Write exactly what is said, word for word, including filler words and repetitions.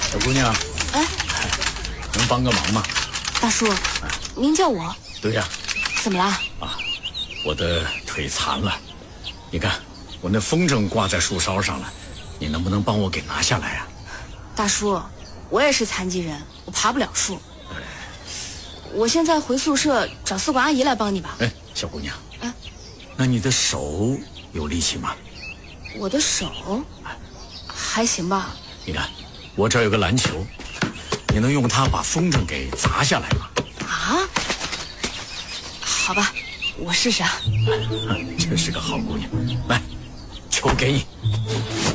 小姑娘， 哎， 能帮个忙吗？ 大叔，您叫我？ 对呀。 怎么了？ 啊，我的腿残了，你看我那风筝挂在树梢上了，你能不能帮我给拿下来啊？ 大叔，我也是残疾人，我爬不了树。我现在回宿舍找宿管阿姨来帮你吧。 哎，小姑娘， 哎， 那你的手有力气吗？ 我的手还行吧。 你看，我这儿有个篮球，你能用它把风筝给砸下来吗？ 啊？好吧，我试试啊。 真是个好姑娘，来，球给你。